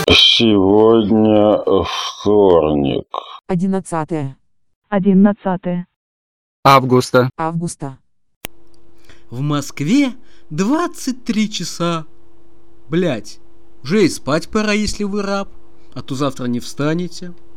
Сегодня вторник. 11 августа. В Москве 23 часа. Блять, уже и спать пора, если вы раб, а то завтра не встанете.